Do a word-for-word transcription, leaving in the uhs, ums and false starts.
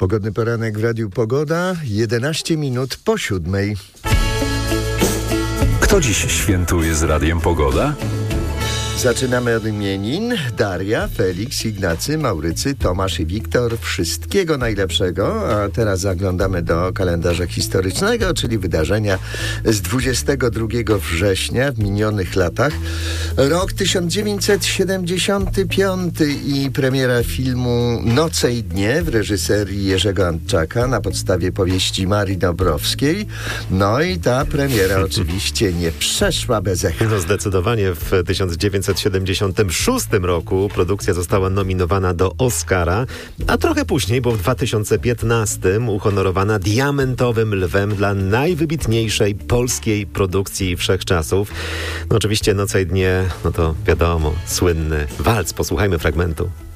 Pogodny poranek w Radiu Pogoda, jedenaście minut po siódmej. Kto dziś świętuje z Radiem Pogoda? Zaczynamy od imienin. Daria, Felix, Ignacy, Maurycy, Tomasz i Wiktor. Wszystkiego najlepszego. A teraz zaglądamy do kalendarza historycznego, czyli wydarzenia z dwudziestego drugiego września w minionych latach. Rok tysiąc dziewięćset siedemdziesiąty piąty i premiera filmu Noce i dnie w reżyserii Jerzego Antczaka na podstawie powieści Marii Dąbrowskiej. No i ta premiera oczywiście nie przeszła bez echa. No zdecydowanie w tysiąc dziewięćset siedemdziesiątym szóstym roku produkcja została nominowana do Oscara, a trochę później, bo w dwa tysiące piętnastym uhonorowana Diamentowym Lwem dla najwybitniejszej polskiej produkcji wszechczasów. No oczywiście Noce i dnie, no to wiadomo, słynny walc. Posłuchajmy fragmentu.